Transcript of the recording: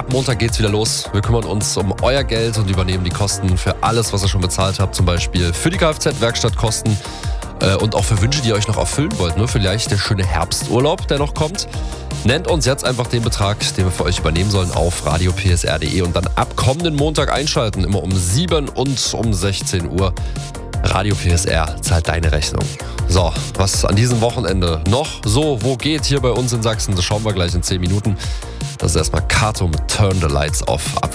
ab Montag geht's wieder los. Wir kümmern uns um euer Geld und übernehmen die Kosten für alles, was ihr schon bezahlt habt. Zum Beispiel für die Kfz-Werkstattkosten und auch für Wünsche, die ihr euch noch erfüllen wollt. Ne? Vielleicht der schöne Herbsturlaub, der noch kommt. Nennt uns jetzt einfach den Betrag, den wir für euch übernehmen sollen, auf radiopsr.de und dann ab kommenden Montag einschalten, immer um 7 und um 16 Uhr. Radio PSR zahlt deine Rechnung. So, was an diesem Wochenende noch so wo geht hier bei uns in Sachsen, das schauen wir gleich in 10 Minuten. Das ist erstmal Kato mit Turn the Lights Off ab